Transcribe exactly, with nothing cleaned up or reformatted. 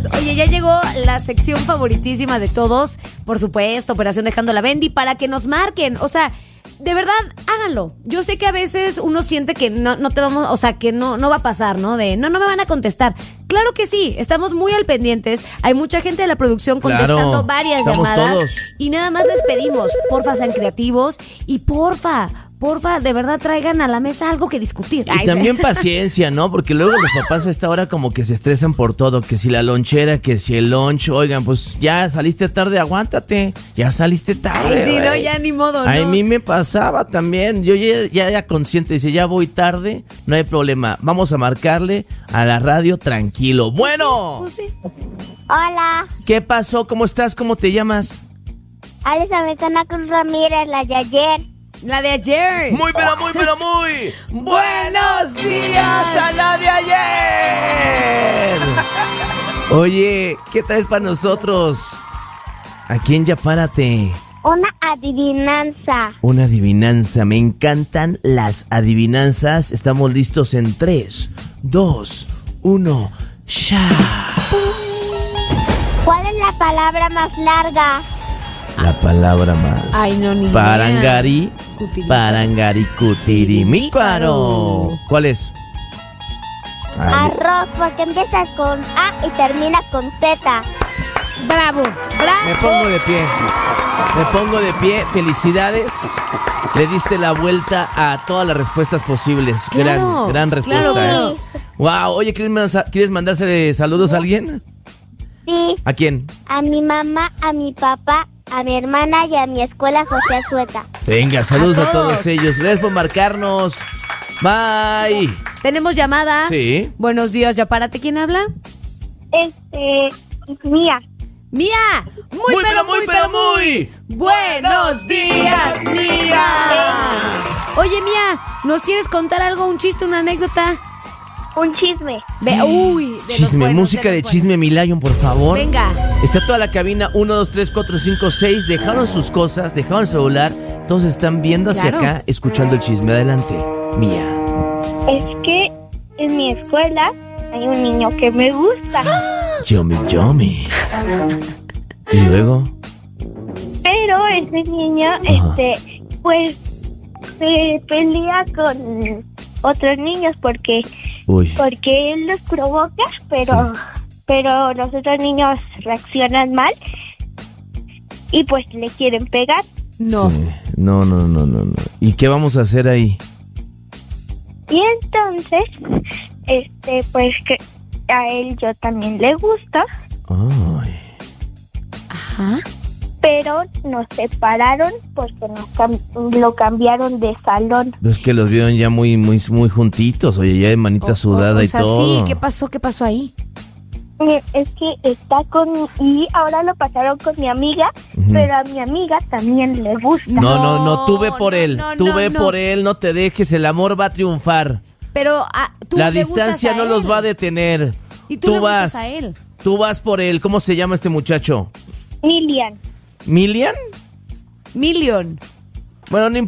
días. Oye, ya llegó la sección favoritísima de todos, por supuesto, Operación Dejando la Bendy, para que nos marquen. O sea, de verdad, háganlo. Yo sé que a veces uno siente que no, no te vamos, o sea, que no, no va a pasar, ¿no? De, no, no me van a contestar. Claro que sí, estamos muy al pendientes. Hay mucha gente de la producción contestando claro, varias estamos llamadas. Todos. Y nada más les pedimos, porfa, sean creativos y porfa, porfa, de verdad traigan a la mesa algo que discutir. Y Ay, también paciencia, ¿no? Porque luego los papás a esta hora como que se estresan por todo, que si la lonchera, que si el lunch, oigan, pues ya saliste tarde, aguántate, ya saliste tarde. Ay, sí, güey. no, ya ni modo, ¿no? A mí me pasaba también, yo ya, ya era consciente, dice, ya voy tarde, no hay problema, vamos a marcarle a la radio tranquilo. Bueno, Pues sí. Hola, ¿qué pasó? ¿Cómo estás? ¿Cómo te llamas? Alexa Metana Cruz Ramírez, la de ayer. La de ayer. Muy, pero muy, pero muy buenos días a la de ayer. Oye, ¿qué traes para nosotros? Aquí en Ya Párate. Una adivinanza. Una adivinanza. Me encantan las adivinanzas. Estamos listos en tres, dos, uno. ¡Ya! ¿Cuál es la palabra más larga? La palabra más. Ay, no, ni Parangari, Cutiri. parangari, cutirimícuaro. ¿Cuál es? Ay, Arroz, porque empieza con A y termina con Z. Bravo, bravo. me pongo de pie. Me pongo de pie. Felicidades. Le diste la vuelta a todas las respuestas posibles. Claro, gran, gran respuesta. claro, claro. ¿eh? Wow. Oye, ¿quieres, manda- ¿quieres mandarse saludos a alguien? Sí, ¿A quién? a mi mamá, a mi papá, a mi hermana y a mi escuela José Azueta. Venga, saludos a, A todos. todos. ellos. Gracias por marcarnos. Bye. Tenemos llamada. Sí. Buenos días, Ya Párate. ¿Quién habla? Este, mía. Mía. Muy, pero muy, pero muy. Buenos días, Mía. Oye, Mía, ¿nos quieres contar algo, un chiste, una anécdota? Un chisme. De, uy, de los Chisme, buenos, música de, los chisme, buenos. mi Lion, por favor. Venga. Está toda la cabina, uno, dos, tres, cuatro, cinco, seis. Dejaron sus cosas, dejaron el celular. Todos están viendo hacia Claro. acá, escuchando el chisme. Adelante, Mía. Es que en mi escuela hay un niño que me gusta, Yomi, yomi. Y luego, pero ese niño, Ajá. este, pues, se pelea con otros niños porque, uy. porque él los provoca, pero, Sí. pero los otros niños reaccionan mal y pues le quieren pegar. No. Sí. No, no, no, no, no. ¿Y qué vamos a hacer ahí? Y entonces, este, pues que a él yo también le gusta, Ay. Ajá. pero nos separaron porque nos cam- lo cambiaron de salón. Es que los vieron ya muy, muy, muy juntitos. Oye, ya de manita O- sudada o- o y sea, todo. Sí, ¿qué pasó? ¿Qué pasó ahí? Eh, Es que está con... Y ahora lo pasaron con mi amiga, Ujú. pero a mi amiga también le gusta. No, no, no, tú ve por No, él. no, tú no, ve no. por él, no te dejes. El amor va a triunfar. Pero ah, tú La le gustas distancia a no él. los va a detener. Y tú, le vas. gustas a él. Tú vas por él. ¿Cómo se llama este muchacho? Milian. ¿Milian? Million. Bueno, no